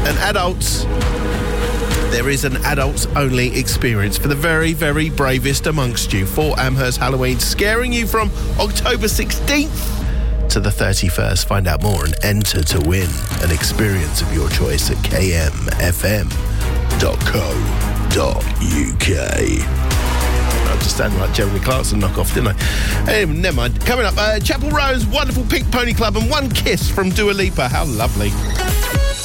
And adults, there is an adults-only experience for the very, very bravest amongst you for Amherst Halloween, scaring you from October 16th to the 31st. Find out more and enter to win an experience of your choice at kmfm.co.uk. I just sounded like Jeremy Clarkson knockoff, didn't I? Never mind. Coming up, Chapel Rowan's Wonderful Pink Pony Club and One Kiss from Dua Lipa. How lovely.